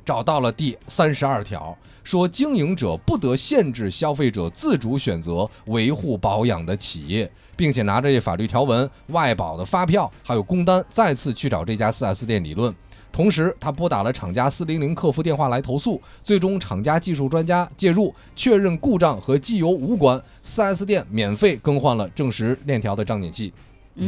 找到了第32条，说经营者不得限制消费者自主选择维护保养的企业，并且拿着这法律条文、外保的发票还有工单再次去找这家 4S 店理论。同时他拨打了厂家400客服电话来投诉，最终厂家技术专家介入，确认故障和机油无关， 4S 店免费更换了正时链条的张紧器。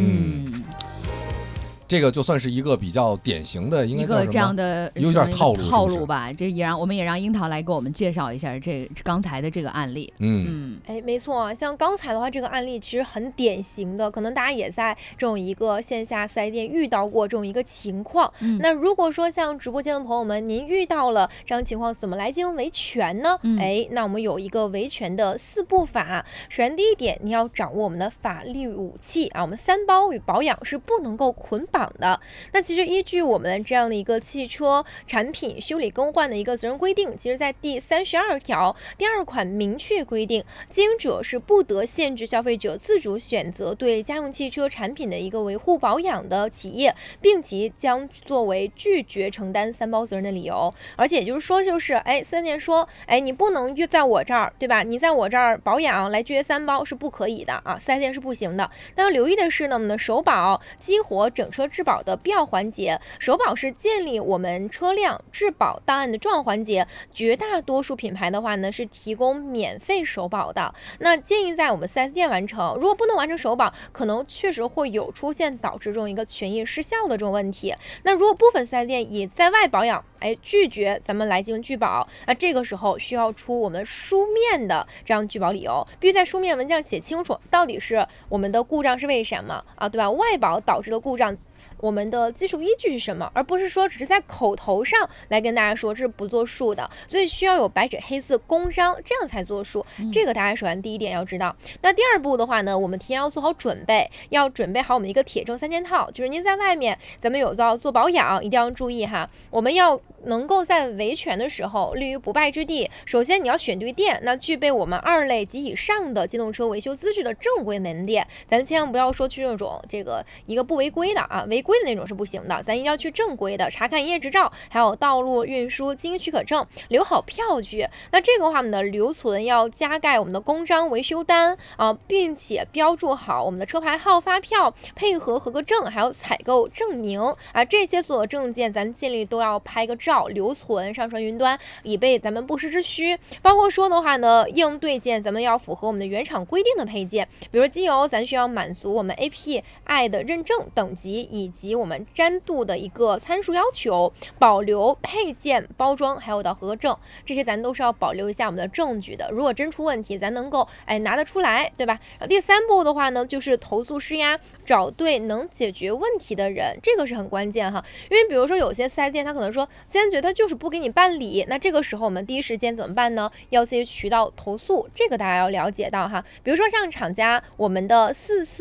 这个就算是一个比较典型的，应该叫什么？一个这样的有点套路吧。这我们也让樱桃来给我们介绍一下这刚才的这个案例。 没错，像刚才的话，这个案例其实很典型的，可能大家也在这种一个线下4S店遇到过这种一个情况。那如果说像直播间的朋友们，您遇到了这样情况，怎么来进行维权呢？那我们有一个维权的4步法。首先第一点，你要掌握我们的法律武器啊，我们3包与保养是不能够捆绑的。那其实依据我们这样的一个汽车产品修理更换的一个责任规定，其实在第32条第2款明确规定，经营者是不得限制消费者自主选择对家用汽车产品的一个维护保养的企业，并其将作为拒绝承担3包责任的理由。而且也就是说4S店说你不能在我这儿，对吧？你在我这儿保养来拒绝3包是不可以的啊，4S店是不行的。但要留意的是呢，我们的首保、激活、整车质保的必要环节，首保是建立我们车辆质保档案的重要环节，绝大多数品牌的话呢是提供免费首保的。那建议在我们 4S 店完成，如果不能完成首保，可能确实会有出现导致这种一个权益失效的这种问题。那如果部分 4S 店以在外保养拒绝咱们来进行拒保，那这个时候需要出我们书面的这样拒保理由，必须在书面文件上写清楚到底是我们的故障是为什么啊，对吧？外保导致的故障我们的技术依据是什么，而不是说只是在口头上来跟大家说这是不作数的，所以需要有白纸黑字公章，这样才作数。这个大家首先第一点要知道。那第2步的话呢，我们提前要做好准备，要准备好我们一个铁证3件套，就是您在外面咱们有要做保养，一定要注意哈，我们要能够在维权的时候立于不败之地。首先你要选对店，那具备我们2类及以上的机动车维修资质的正规门店，咱千万不要说去那种这个一个不违规的啊，违规的那种是不行的，咱一定要去正规的，查看营业执照，还有道路运输经营许可证，留好票据。那这个话呢，留存要加盖我们的公章、维修单啊，并且标注好我们的车牌号、发票，配合合格证，还有采购证明啊，这些所有证件咱尽力都要拍个照留存上传云端，以备咱们不时之需。包括说的话呢，应对件咱们要符合我们的原厂规定的配件，比如机油咱需要满足我们 API 的认证等级以及我们粘度的一个参数要求，保留配件、包装还有到合格证，这些咱都是要保留一下我们的证据的。如果真出问题，咱能够拿得出来，对吧？第3步的话呢，就是投诉施压，找对能解决问题的人，这个是很关键哈。因为比如说有些4S店他可能说坚决他就是不给你办理，那这个时候我们第一时间怎么办呢？要自己渠道投诉，这个大家要了解到哈。比如说像厂家我们的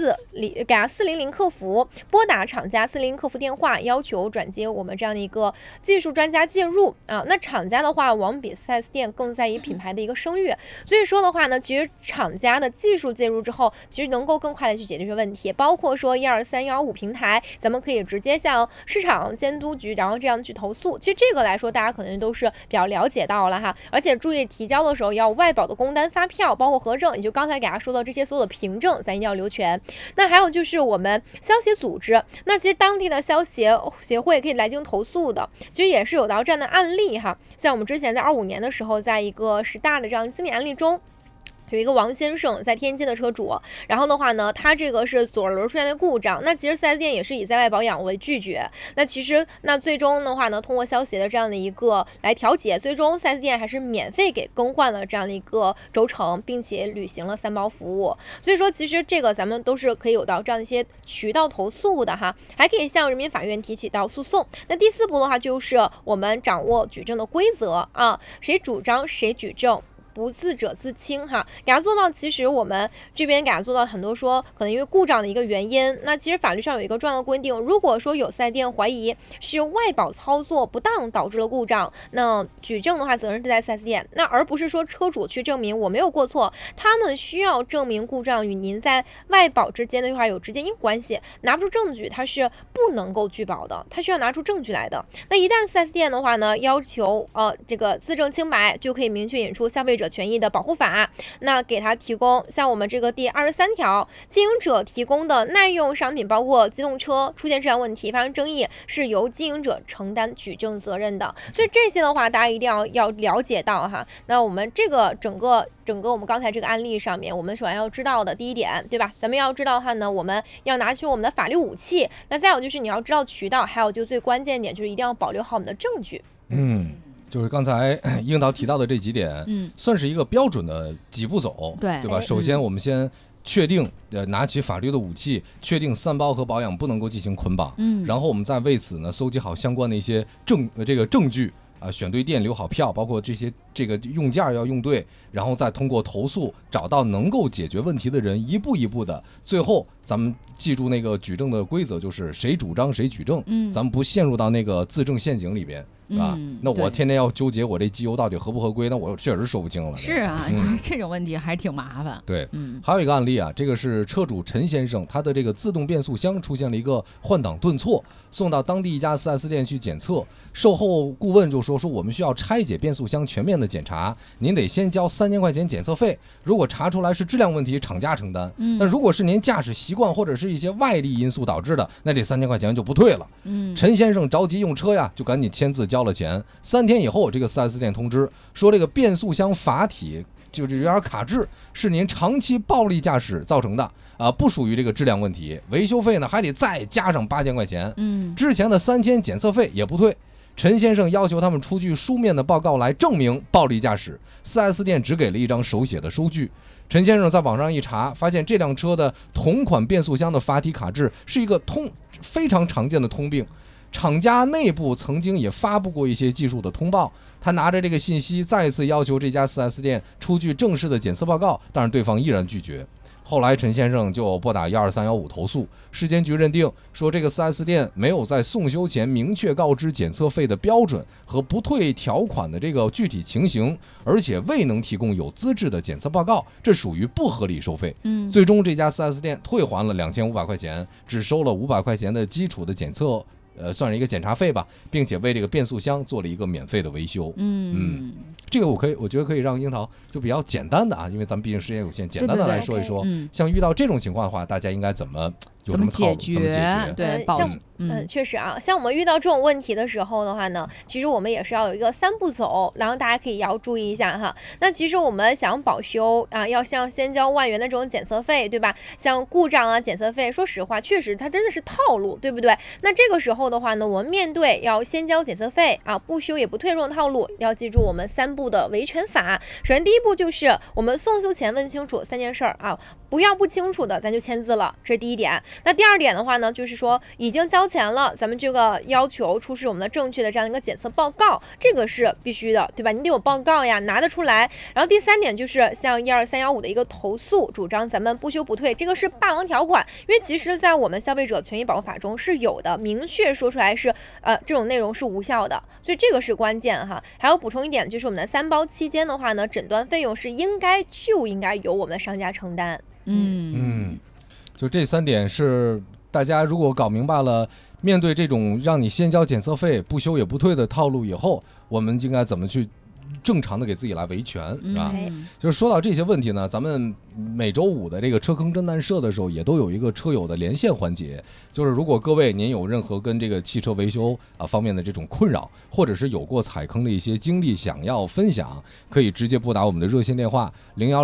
400客服，拨打厂家400客服电话，要求转接我们这样的一个技术专家介入啊。那厂家的话往往比 4S 店更在意品牌的一个声誉，所以说的话呢，其实厂家的技术介入之后，其实能够更快的去解决这些问题，包括说123、125平台，咱们可以直接向市场监督局，然后这样去投诉。其实这个来说，大家可能都是比较了解到了哈。而且注意提交的时候要外保的工单、发票，包括核证，也就刚才给大家说到这些所有的凭证，咱一定要留全。那还有就是我们消协组织，那其实当地的消协会可以来进行投诉的，其实也是有到这样的案例哈。像我们之前在25年的时候，在一个10大的这样经典案例中，有一个王先生在天津的车主，然后的话呢，他这个是左轮出现的故障，那其实 4S 店也是以在外保养为拒绝，那其实最终的话呢，通过消协的这样的一个来调解，最终 4S 店还是免费给更换了这样的一个轴承，并且履行了3包服务。所以说其实这个咱们都是可以有到这样一些渠道投诉的哈，还可以向人民法院提起到诉讼。那第4步的话就是我们掌握举证的规则啊，谁主张谁举证， 不自者自清哈，给它做到，其实我们这边给它做到很多说可能因为故障的一个原因，那其实法律上有一个重要的规定，如果说有4S店怀疑是外保操作不当导致了故障，那举证的话责任是在4S店，那而不是说车主去证明我没有过错，他们需要证明故障与您在外保之间的话有直接因关系，拿不出证据他是不能够拒保的，他需要拿出证据来的。那一旦4S店的话呢要求这个自证清白，就可以明确引出消费者权益的保护法，那给他提供像我们这个第23条，经营者提供的耐用商品包括机动车出现质量问题发生争议，是由经营者承担举证责任的。所以这些的话大家一定要了解到哈。那我们这个整个我们刚才这个案例上面，我们首先要知道的第一点，对吧？咱们要知道的话呢，我们要拿取我们的法律武器，那再有就是你要知道渠道，还有就最关键点就是一定要保留好我们的证据。 就是刚才樱桃提到的这几点，算是一个标准的几步走，对吧？首先我们先确定拿起法律的武器，确定3包和保养不能够进行捆绑，然后我们再为此呢搜集好相关的一些证据啊，选对店留好票，包括这个用件要用对，然后再通过投诉找到能够解决问题的人，一步一步的，最后咱们记住那个举证的规则，就是谁主张谁举证，咱们不陷入到那个自证陷阱里边。那我天天要纠结我这机油到底合不合规，那我确实说不清了。 是啊，这种问题还是挺麻烦。 对，还有一个案例啊，这个是车主陈先生，他的这个自动变速箱出现了一个换挡顿挫，送到当地一家 4S 店去检测，售后顾问就说我们需要拆解变速箱全面的检查，您得先交3000块钱检测费，如果查出来是质量问题，厂家承担。但如果是您驾驶习惯或者是一些外力因素导致的，那这3000块钱就不退了。陈先生着急用车呀，就赶紧签字交了钱。3天以后，这个 4S 店通知说，这个变速箱阀体就是有点卡滞，是您长期暴力驾驶造成的不属于这个质量问题，维修费呢还得再加上8000块钱。之前的3000检测费也不退。陈先生要求他们出具书面的报告来证明暴力驾驶，4S 店只给了一张手写的收据。陈先生在网上一查，发现这辆车的同款变速箱的阀体卡滞是一个非常常见的通病，厂家内部曾经也发布过一些技术的通报。他拿着这个信息再次要求这家 4S 店出具正式的检测报告，但是对方依然拒绝。后来陈先生就拨打12315投诉，市监局认定说这个 4S 店没有在送修前明确告知检测费的标准和不退条款的这个具体情形，而且未能提供有资质的检测报告，这属于不合理收费。最终这家 4S 店退还了2500块钱，只收了500块钱的基础的检测算是一个检查费吧，并且为这个变速箱做了一个免费的维修。这个我觉得可以让樱桃就比较简单的啊，因为咱们毕竟时间有限，简单的来说一说，像遇到这种情况的话，大家应该怎么解决？对， 确实啊，像我们遇到这种问题的时候的话呢，其实我们也是要有一个3步走，然后大家可以也要注意一下哈。那其实我们想保修啊，要像先交1万元的这种检测费，对吧？像故障啊、检测费，说实话，确实它真的是套路，对不对？那这个时候的话呢，我们面对要先交检测费啊，不修也不退这种套路，要记住我们3步的维权法。首先第一步就是我们送修前问清楚3件事啊，不要不清楚的咱就签字了，这是第一点。那第二点的话呢，就是说已经交钱了，咱们这个要求出示我们的正确的这样一个检测报告，这个是必须的，对吧？你得有报告呀，拿得出来。然后第3点就是像12315的一个投诉，主张咱们不修不退，这个是霸王条款，因为其实在我们消费者权益保护法中是有的，明确说出来是这种内容是无效的，所以这个是关键哈。还有补充一点，就是我们的3包期间的话呢，诊断费用是应该由我们的商家承担。 就这3点是大家如果搞明白了，面对这种让你先交检测费不修也不退的套路以后，我们应该怎么去正常的给自己来维权啊？就是说到这些问题呢，咱们每周5的这个车坑侦探社的时候也都有一个车友的连线环节，就是如果各位您有任何跟这个汽车维修方面的这种困扰，或者是有过踩坑的一些经历想要分享，可以直接拨打我们的热线电话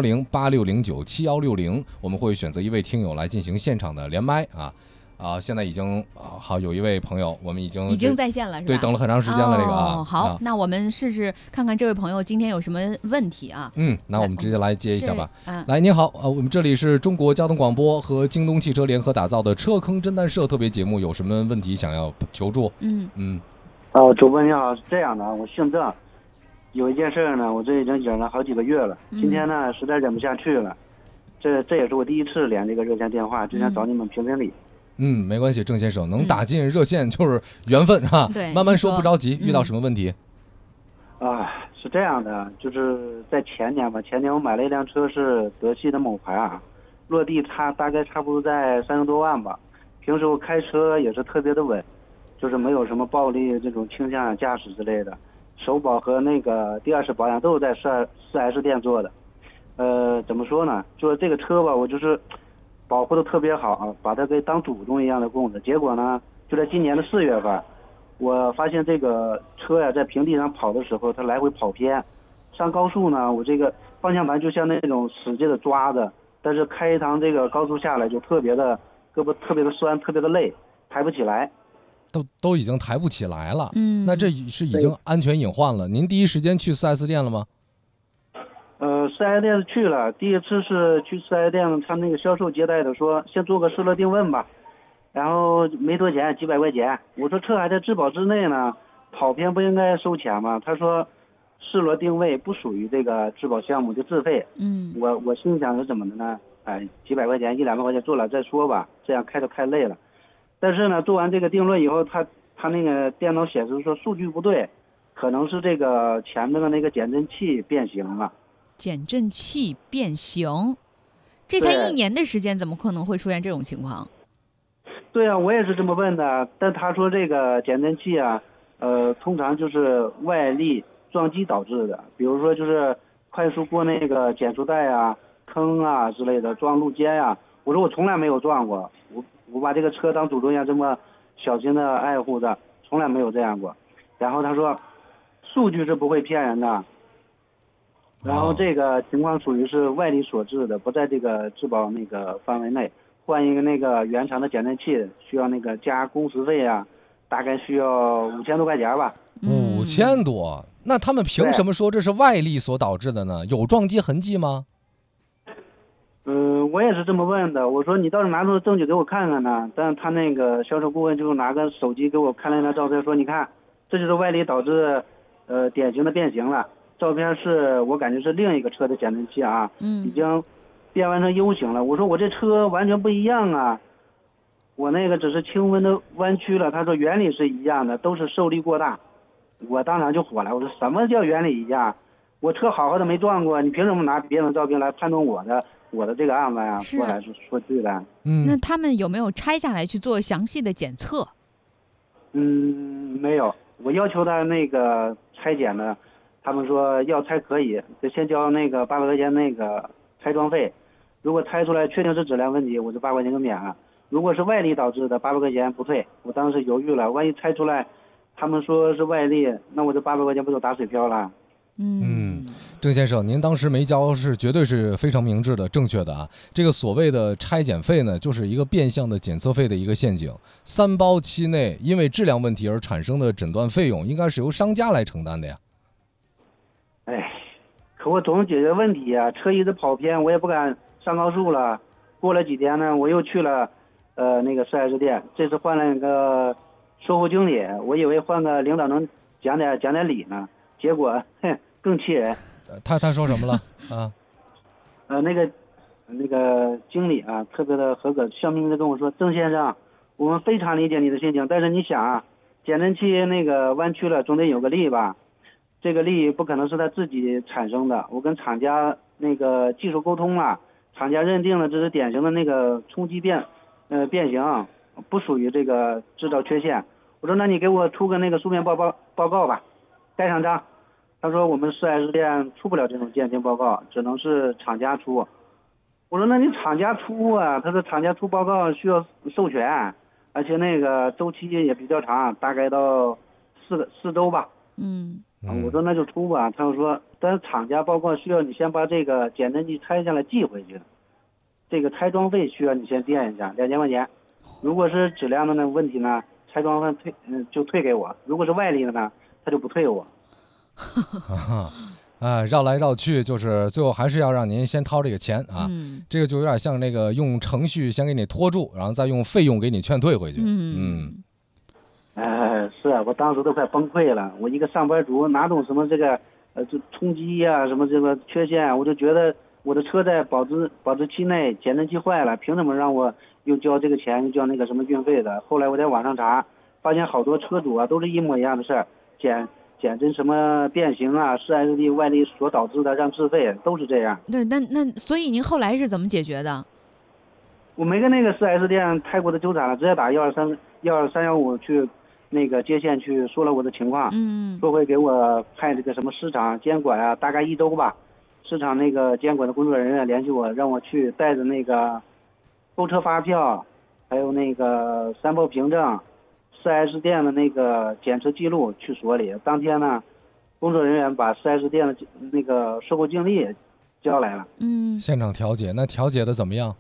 010-8609-7160，我们会选择一位听友来进行现场的连麦现在已经好有一位朋友，我们已经在线了，是吧？ 对，等了很长时间了，这个好，那我们试试看看这位朋友今天有什么问题啊？ 那我们直接来接一下吧。来，您好，我们这里是中国交通广播和京东汽车联合打造的车坑侦探社特别节目，有什么问题想要求助？ 主播你好，是这样的，我姓郑， 有一件事儿呢，我这已经忍了好几个月了，今天呢实在忍不下去了，这也是我第一次连这个热线电话，就想找你们评评理。 没关系，郑先生能打进热线就是缘分哈。 对， 慢慢说，不着急。遇到什么问题？ 是这样的，就是在前年我买了一辆车，是德系的某牌啊，落地大概差不多在30多万吧。平时我开车也是特别的稳，就是没有什么暴力这种倾向驾驶之类的。首保和那个第2次保养都是在4S店做的。怎么说呢？就是这个车吧，我就是保护的特别好，把它给当祖宗一样的供着。结果呢，就在今年的4月份，我发现这个车呀，在平地上跑的时候，它来回跑偏。上高速呢，我这个方向盘就像那种使劲的抓着，但是开一趟这个高速下来就特别的胳膊特别的酸，特别的累，抬不起来。 都已经抬不起来了。那这是已经安全隐患了。您第一时间去4S店了吗 ？4S店去了，第一次是去4S店，他那个销售接待的说先做个试乐定问吧，然后没多钱，几百块钱。我说车还在质保之内呢，跑偏不应该收钱吗？他说试乐定位不属于这个质保项目，就自费。我心想是怎么的呢？几百块钱100-200块钱做了再说吧，这样开着太累了。但是呢，做完这个定论以后，他那个电脑显示说数据不对，可能是这个前面的那个减震器变形了。 减震器变形，这才1年的时间，怎么可能会出现这种情况？ 对啊，我也是这么问的。但他说这个减震器啊，通常就是外力撞击导致的，比如说就是快速过那个减速带啊、坑啊之类的，撞路肩啊。我说我从来没有撞过，我把这个车当祖宗一样这么小心的爱护着，从来没有这样过。然后他说，数据是不会骗人的。然后这个情况属于是外力所致的，不在这个质保那个范围内。换一个那个原厂的减震器，需要那个加工时费啊，大概需要5000多块钱吧。 5000多？那他们凭什么说这是外力所导致的呢？有撞击痕迹吗？ 我也是这么问的。我说你倒是拿出证据给我看看呢。但他那个销售顾问就拿个手机给我看了一张照片，说你看，这就是外力导致典型的变形了。照片是我感觉是另一个车的减震器啊，已经变换成 U 型了。我说我这车完全不一样啊，我那个只是轻微的弯曲了。他说原理是一样的，都是受力过大。我当场就火了，我说什么叫原理一样？我车好好的没撞过，你凭什么拿别人的照片来判断我的这个案子啊？说来说去的。 那他们有没有拆下来去做详细的检测？ 没有。我要求他那个拆检的，他们说要拆可以，就先交那个800块钱那个拆装费。如果拆出来确定是质量问题，我就8块钱就免了。如果是外力导致的，800块钱不退。我当时犹豫了，万一拆出来他们说是外力，那我这800块钱不就打水漂了？ 郑先生，您当时没交是绝对是非常明智的、正确的啊。这个所谓的拆检费呢，就是一个变相的检测费的一个陷阱。3包期内因为质量问题而产生的诊断费用，应该是由商家来承担的呀。 可我总是解决问题呀，车一直跑偏，我也不敢上高速了。过了几天呢，我又去了那个 4S 店，这次换了一个售后经理，我以为换个领导能讲点理呢，结果更气人。 他说什么了啊？ 那个经理啊，特别的和蔼，笑眯眯的跟我说：“郑先生，我们非常理解你的心情，但是你想啊，减震器那个弯曲了，总得有个力吧？这个力不可能是他自己产生的。我跟厂家那个技术沟通了，厂家认定了这是典型的那个冲击变形，不属于这个制造缺陷。我说那你给我出个那个书面报告吧，盖上章。”他说我们 4S 店出不了这种鉴定报告，只能是厂家出。我说那你厂家出啊？他说厂家出报告需要授权，而且那个周期也比较长，大概到4周吧。我说那就出吧。他又说，但是厂家报告需要你先把这个减震器拆下来寄回去，这个拆装费需要你先垫一下2000块钱。如果是质量的那问题呢，拆装费就退给我；如果是外力的呢，他就不退我。 绕来绕去，就是最后还是要让您先掏这个钱啊。这个就有点像那个用程序先给你拖住，然后再用费用给你劝退回去。 是啊，我当时都快崩溃了。我一个上班族，哪懂什么这个这冲击呀、什么这个缺陷，我就觉得我的车在保质期内减震器坏了，凭什么让我又交这个钱，又交那个什么运费的？后来我在网上查，发现好多车主啊都是一模一样的事儿，减震什么变形啊，4S外力所导致的让自费，都是这样。 对，那所以您后来是怎么解决的？ 我没跟那个4S店太过的纠缠了，直接打12315去那个接线去说了我的情况，说会给我派这个什么市场监管啊，大概1周吧。市场那个监管的工作人员联系我，让我去带着那个购车发票，还有那个3包凭证，4S店的那个检测记录去所里。当天呢，工作人员把4S店的那个售后经理叫来了， 现场调解，那调解的怎么样？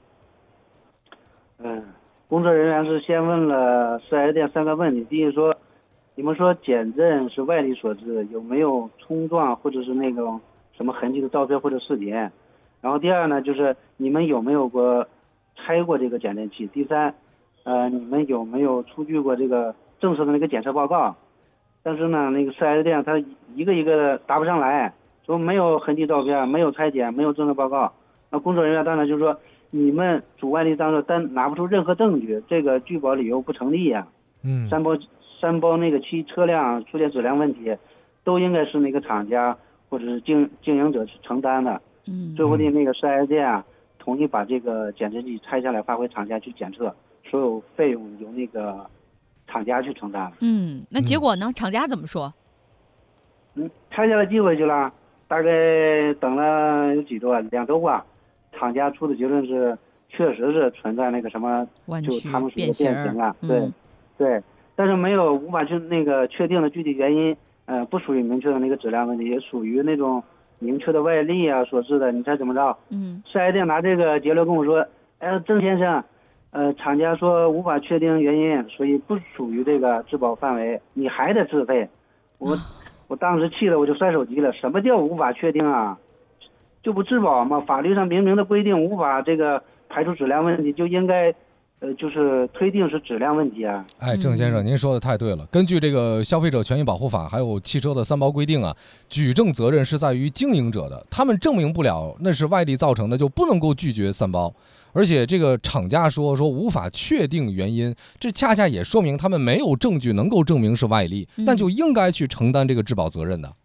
工作人员是先问了4S店3个问题。第一说，你们说减震是外力所致，有没有冲撞或者是那种什么痕迹的照片或者视频？然后第二呢，就是你们有没有过拆过这个减震器？第三，你们有没有出具过这个正式的那个检测报告？但是呢，那个4S店他一个一个的答不上来，说没有痕迹照片，没有拆检，没有正式报告。那工作人员当然就说，你们主外力当时单拿不出任何证据，这个拒保理由不成立呀。三包那个车辆出现质量问题，都应该是那个厂家或者是经营者去承担的。最后的那个4S店啊，同意把这个减震器拆下来发回厂家去检测，所有费用由那个厂家去承担。 那结果呢？厂家怎么说？ 拆下来寄回去了，大概等了有几周啊，2周吧。厂家出的结论是，确实是存在那个什么，就他们说的变形了，对，但是无法去那个确定的具体原因，不属于明确的那个质量问题，也属于那种明确的外力啊所致的。你猜怎么着？4S店拿这个结论跟我说，郑先生，厂家说无法确定原因，所以不属于这个质保范围，你还得自费。我当时气得我就摔手机了，什么叫无法确定啊？就不质保吗？法律上明明的规定无法这个排除质量问题，就应该就是推定是质量问题啊。 郑先生，您说的太对了。根据这个消费者权益保护法还有汽车的3包规定啊，举证责任是在于经营者的，他们证明不了那是外力造成的，就不能够拒绝3包。而且这个厂家说无法确定原因，这恰恰也说明他们没有证据能够证明是外力，那就应该去承担这个质保责任的。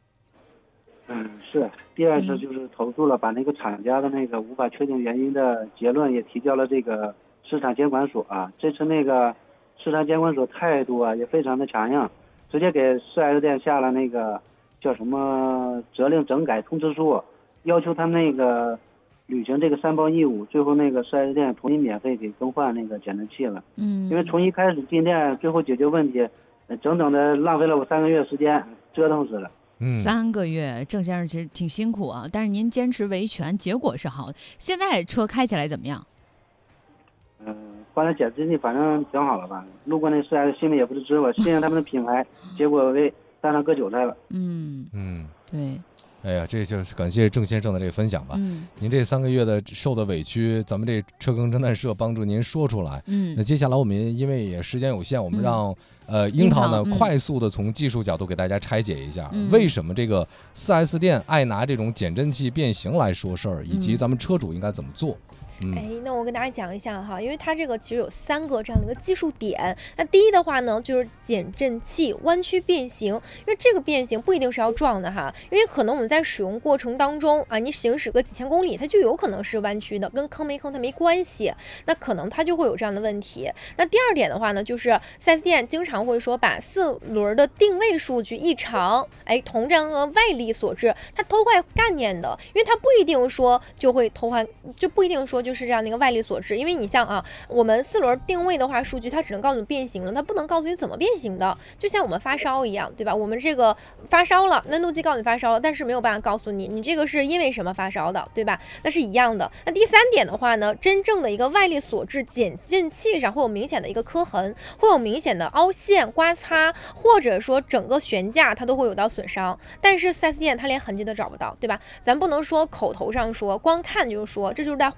是。第二次就是投诉了，把那个厂家的那个无法确定原因的结论也提交了这个市场监管所啊。这次那个市场监管所态度啊也非常的强硬，直接给4S店下了那个叫什么责令整改通知书，要求他那个履行这个3包义务。最后那个4S店同意免费给更换那个减震器了。因为从一开始进店，最后解决问题，整整的浪费了我3个月时间，折腾死了。 3个月，郑先生其实挺辛苦啊，但是您坚持维权，结果是好的。现在车开起来怎么样？ 换了减震器，反正挺好了吧。路过那4S，心里也不是滋味，信任他们的品牌，结果被当场割韭菜了。 对。 哎呀，这就是感谢郑先生的这个分享吧。您这3个月的受的委屈，咱们这车更侦探社帮助您说出来。那接下来我们因为也时间有限，我们让樱桃呢快速的从技术角度给大家拆解一下，为什么这个4S店爱拿这种减震器变形来说事儿，以及咱们车主应该怎么做。 那我跟大家讲一下哈，因为它这个其实有3个这样的一个技术点。那第一的话呢，就是减震器弯曲变形，因为这个变形不一定是要撞的哈，因为可能我们在使用过程当中啊，你行驶个几千公里，它就有可能是弯曲的，跟坑没坑它没关系，那可能它就会有这样的问题。那第二点的话呢，就是 4S 店经常会说把4轮的定位数据异常，同这样的外力所致，它偷换概念的，因为它不一定说就会偷换，就不一定说就是这样的一个外力所致。因为你像我们4轮定位的话，数据它只能告诉你变形了，它不能告诉你怎么变形的。就像我们发烧一样，对吧？我们这个发烧了，温度计告诉你发烧了，但是没有办法告诉你这个是因为什么发烧的，对吧？那是一样的。那第3点的话呢，真正的一个外力所致，减震器上会有明显的一个磕痕，会有明显的凹陷、刮擦，或者说整个悬架它都会有到损伤。但是 4S 店它连痕迹都找不到，对吧？咱不能说口头上说，光看就说，这就是在糊弄人的。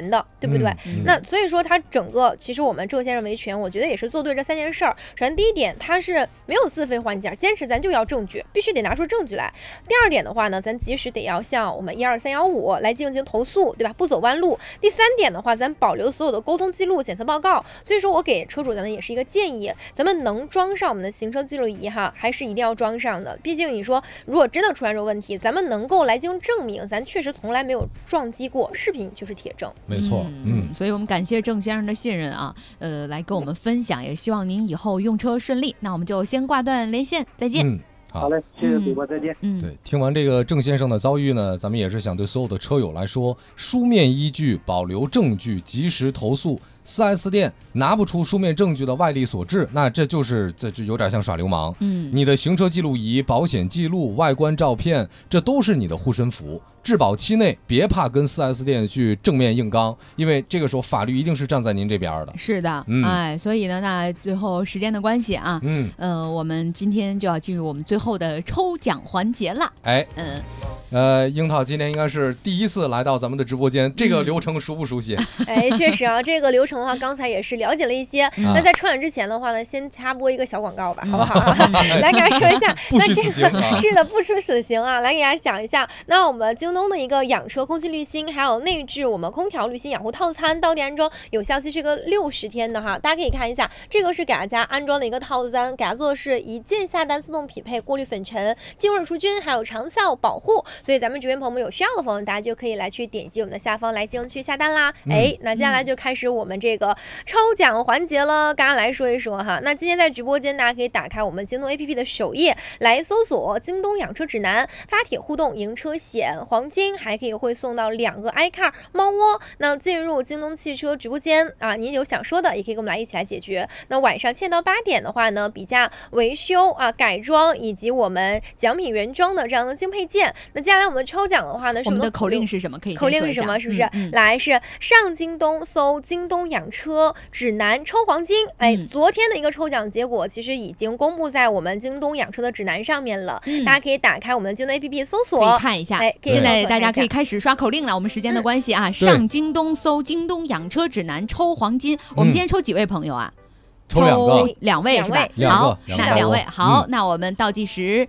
的，对不对？那所以说它整个其实我们郑先生维权，我觉得也是做对这3件事儿。首先第一点，它是没有自废换件，坚持咱就要证据，必须得拿出证据来。第二点的话呢，咱及时得要向我们12315来进行投诉，对吧？不走弯路。第三点的话，咱保留所有的沟通记录、检测报告。所以说我给车主咱们也是一个建议，咱们能装上我们的行车记录仪哈，还是一定要装上的。毕竟你说如果真的出现这问题，咱们能够来进行证明，咱确实从来没有撞击过，视频就是铁证。 没错， 所以我们感谢郑先生的信任啊，来跟我们分享，也希望您以后用车顺利。那我们就先挂断连线，再见。 好嘞，谢谢主播，再见。 对，听完这个郑先生的遭遇呢，咱们也是想对所有的车友来说，书面依据，保留证据，及时投诉。4S 店拿不出书面证据的外力所致，那这就有点像耍流氓。你的行车记录仪、保险记录、外观照片，这都是你的护身符。质保期内别怕跟4S 店去正面硬刚，因为这个时候法律一定是站在您这边的。 是的，所以呢，那最后时间的关系啊，我们今天就要进入我们最后的抽奖环节了。 樱桃今天应该是第一次来到咱们的直播间，这个流程熟不熟悉？ 确实啊，这个流程的话，刚才也是了解了一些。那在抽奖之前的话呢，先插播一个小广告吧，好不好？来给大家说一下， 不虚此行啊！ 是的，不虚此行啊！来给大家讲一下，那我们京东的一个养车空气滤芯，还有内置我们空调滤芯养护套餐，到店安装有效期是个60天的哈，大家可以看一下，这个是给大家安装的一个套餐，给大家做的是一键下单自动匹配过滤粉尘、净味除菌，还有长效保护。所以咱们直播间朋友们有需要的朋友，大家就可以来去点击我们的下方来进行去下单啦。那接下来就开始我们这个抽奖环节了，刚刚来说一说哈。那今天在直播间，大家可以打开我们京东 APP 的首页来搜索京东养车指南、发帖互动、赢车险、黄金，还可以会送到2个 iCar 猫窝。那进入京东汽车直播间啊，您有想说的也可以跟我们来一起来解决。那晚上7点到8点的话呢，比价维修啊、改装以及我们奖品原装的这样的精配件。那接下来我们抽奖的话呢， 我们的口令是什么？可以口令是什么？是不是？来是上京东搜京东养车指南抽黄金。昨天的一个抽奖结果其实已经公布在我们京东养车的指南上面了，大家可以打开我们京东 APP 搜索， 可以看一下。现在大家可以开始刷口令了。我们时间的关系啊，上京东搜京东养车指南抽黄金。我们今天抽几位朋友啊？ 抽 2位是吧？好，那2位好，那我们倒计时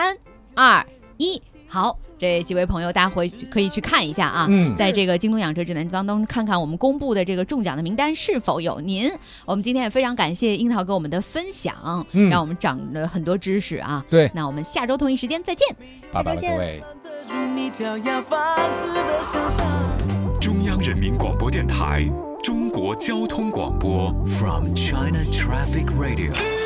3、2、1。好，这几位朋友大家可以去看一下啊，在这个京东养车指南当中看看我们公布的这个中奖的名单是否有您。我们今天也非常感谢樱桃给我们的分享，让我们长了很多知识啊。 对， 那我们下周同一时间再见， 拜拜了各位。 中央人民广播电台中国交通广播 From China Traffic Radio